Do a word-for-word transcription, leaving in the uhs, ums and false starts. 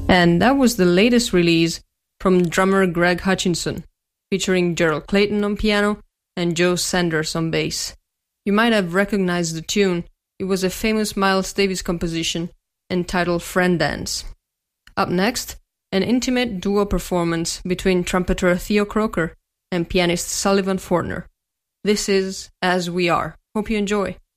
And that was the latest release from drummer Greg Hutchinson, featuring Gerald Clayton on piano and Joe Sanders on bass. You might have recognized the tune. It was a famous Miles Davis composition entitled Friend Dance. Up next, an intimate duo performance between trumpeter Theo Croker and pianist Sullivan Fortner. This is As We Are. Hope you enjoy.